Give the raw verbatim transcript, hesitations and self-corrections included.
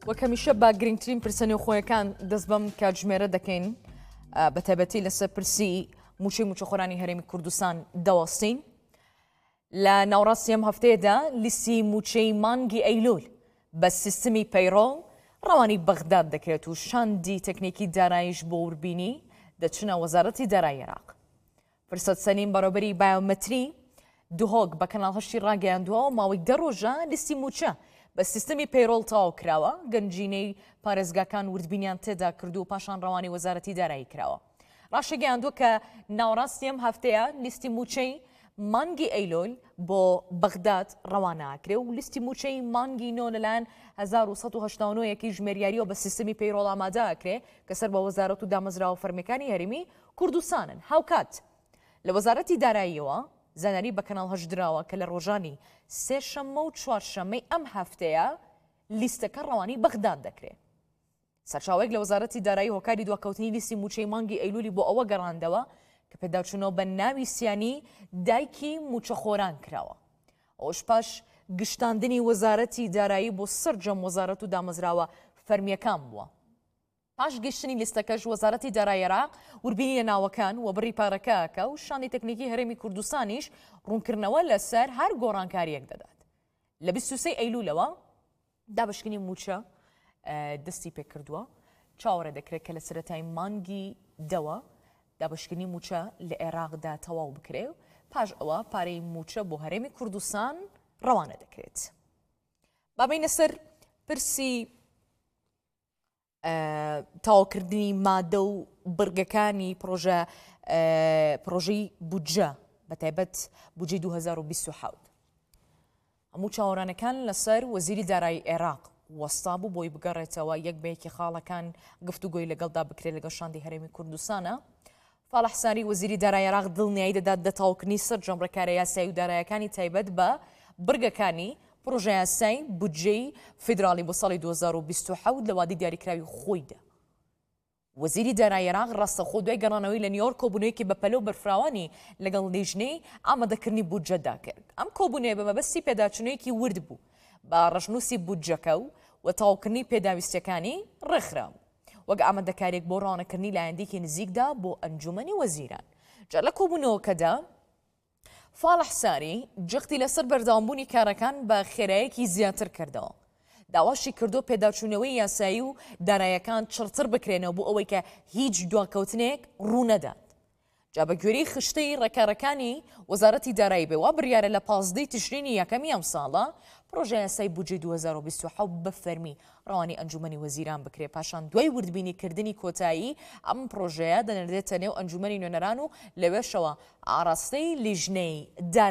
وەکەمیشە با گرنگترین پرسەنی خۆیەکان دەست بەم کاتژمێرە دەکەین بە تایبەتی لەسەر پرسی موچەی موچەخۆرانی هەرێمی کوردستان دەوەستین. لە ناوڕاستی ئەم هەفتەیەدا لیستی موچەی مانگی ئەیلول بە سیستمی پەیڕۆ ڕەوانی بەغداد دەکرێت و شاندی تەکنیکی داراییش بۆ وربینی دەچنە وەزارەتی دارایی عێراق. فرسەت سەلیم بەڕێوەبەری بایۆمەتری دوهۆک بە کەناڵ هەشتی ڕاگەیاندووە و ماوەی دە ڕۆژە لیستی موچە بە سیستمی پەیڕۆڵ تەواو کراوە. گەنجینەی پارێزگاکان وردبینیان تێدا کردو و پاشان ڕەوانی وەزارەتی دارایی کراوە. ڕاشەگەیاندووە کە ناوەڕاستی ئەم هەفتەیە لیستی موچەی مانگی ئەیلۆل بۆ بەغداد ڕەوانەکرێ و لیستی موچەی مانگی نۆ لەلایەن هەزار و سەد و هەشتا و نۆ یەکی ژمێریاریەوە بە سیستمی پەیڕۆڵ ئامادە ئەکرێ کە سەر بە وەزارەت و دامەزراوە فەرمیەکانی هەرێمی کوردستانن. هاوکات لە وەزارەتی داراییەوە زانیاری بە کەناڵ هەشدراوە کە لە ڕۆژانی سێ شەممە و چوارشەممەی ئەم هەفتەیە لیستەکە ڕەوانی بەغداد دەکرێت. سەرچاوەیەک لە وەزارەتی دارایی هۆکاری دواکەوتنی لیستی موچەی مانگی ئەیلولی بۆ ئەوە گەڕاندەوە کە پێداچوونەوە بە ناوی سیانی دایکی موچەخۆران کراوە. ئەوش پاش گشتاندنی وەزارەتی دارایی بۆ سەرجەم وەزارەت و دامەزراوە فەرمیەکان بووە. پاش گەشتنی لیستەکەش وەزارەتی دارایی عێراق وربینی لە ناوەکان و بڕی پارەکەکە و شانی تەکنیکی هەرێمی کوردستانیش ڕوونکردنەوە لەسەر هەر گۆڕانکاریەک دەدات. لە بیست و سێ ئەیلولەوە دابشکنی موچە دەستی پێکردووە. چاوەڕێ دەکرێت کە لە سەرەتای مانگی دەوە دابشکنی موچە لە عێراقدا تەواو بکرێ و پاش ئەوە پارەی موچە بۆ هەرێمی کوردستان ڕەوانە دەکرێت. بابینە سەر پرسی تاواکردنی مادە و بڕگەکانی پرۆژە پرۆژەی بودجە بە تایبەت بودجەی دوو هەزار و بیست و حەوت. هەموو چاوەڕانەکان لەسەر وەزیری دارایی عێراق وەستا بوو بۆی بگەڕێتەوە یەک بەیەکی خاڵەکان گفتوگۆی لەگەڵدا بکرێت لەگەڵ شاندی هەرێمی کوردستانە. فاڵح ساری وەزیری دارایی عێراق دڵنیایی دەدات دەتاوکردنی سەرجەم ڕێکارە یاسایی و داراییەکانی تایبەت بە بڕگەکانی پرۆژە یاسایی بودجەی فیدراڵی بۆ ساڵی دوو هەزار و بیست و حەوت لە وادی دیاریکراوی خۆیدا. وەزیری دارایی عێراق ڕاستەخۆ دوای گەڕانەوەی لە نیویۆرک کۆبوونەوەیەکی بەپەلە و بەرفراوانی لەگەڵ لیژنەی ئامادەکردنی بودجەدا کرد. ئەم کۆبوونەوە بە مەبەستی پێداچوونەیەکی ورد بوو بە ڕەشنووسی بودجەکە و وەتاوکردنی پێداویستیەکانی ڕێکخراو وەک ئامادەکاریێک بۆ ڕاوانەکردنی لایەندێکی نزیکدا بۆ ئەنجومەنی وەزیران. جا لە کۆبوونەوەکەدا فاڵح ساری جەختی لەسەر بەردەوامبوونی کارەکان بە خێراییەکی زیاتر کردەوە. داواشی کردو پێداچوونەوەی یاسایی و داراییەکان چڕتر بکرێنەوە بۆ ئەوەی کە هیچ دواکەوتنێک ڕوونەدات. جا بە گوێرەی خشتەی ڕێکارەکانی وەزارەتی دارایی بێ وا بڕیارە لە پازدەی تشرینی یەکەمی ئەم ساڵە پرۆژە یاسای بودجەی دوو هەزار و بیست و حەوت بە فەرمی ڕەوانی ئەنجومەنی وەزیران بکرێت. پاشان دوای وردبینی کردنی کۆتایی ئەم پرۆژەیە دەنێردێتە نێو ئەنجومەنی نوێنەران و لەوێشەوە ئاراستەی لیژنەی